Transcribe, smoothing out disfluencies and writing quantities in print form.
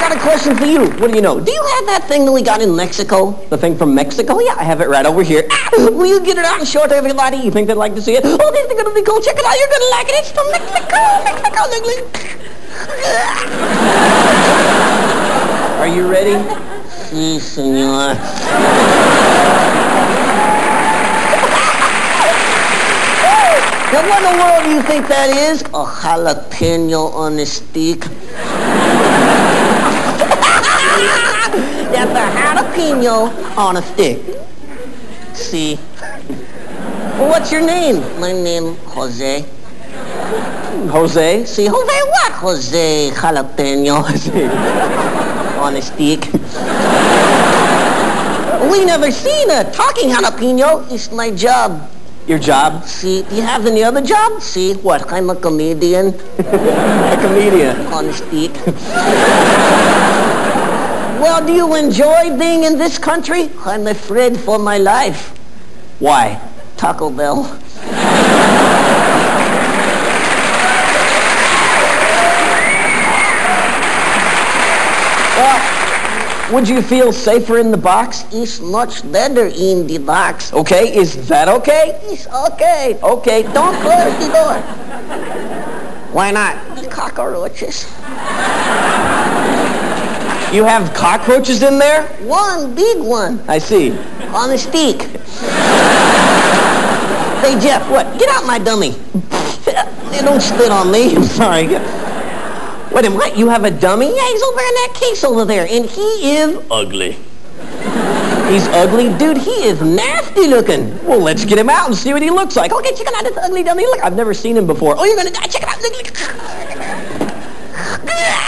got a question for you. What do you know? Do you have that thing that we got in Mexico? The thing from Mexico? Yeah, I have it right over here. Will you get it out and show it to everybody? You think they'd like to see it? Oh, this is going to be cool. Check it out. You're going to like it. It's from Mexico. Are you ready? Si, senor. Now, what in the world do you think that is? A jalapeno on a stick. That's a jalapeno on a stick. See? Well, what's your name? My name, Jose. Jose? See, Jose what? Jose jalapeno on a stick. We never seen a talking jalapeno. It's my job. Your job? See, do you have any other job? See, what? I'm a comedian. A comedian. On a stick. Well, do you enjoy being in this country? I'm afraid for my life. Why? Taco Bell. Well, would you feel safer in the box? It's much better in the box. Okay, is that okay? It's okay. Okay, don't close the door. Why not? The cockroaches. You have cockroaches in there? One big one. I see. On a stick. Hey, Jeff, what? Get out my dummy. Don't spit on me. I'm sorry. Wait a minute, what? You have a dummy? Yeah, he's over in that case over there, and he is ugly. He's ugly? Dude, he is nasty looking. Well, let's get him out and see what he looks like. Okay, check out this ugly dummy. Look, I've never seen him before. Oh, you're gonna die. Check it out. Look.